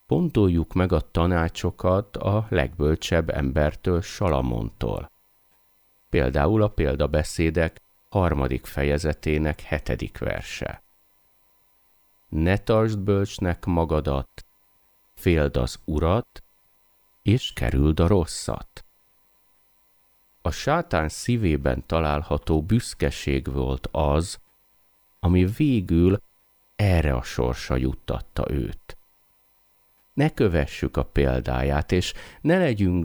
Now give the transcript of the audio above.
Fontoljuk meg a tanácsokat a legbölcsebb embertől, Salamontól. Például a példabeszédek 3. fejezetének 7. verse. Ne tartsd bölcsnek magadat, féld az Urat, és kerüld a rosszat. A sátán szívében található büszkeség volt az, ami végül erre a sorsra juttatta őt. Ne kövessük a példáját, és ne legyünk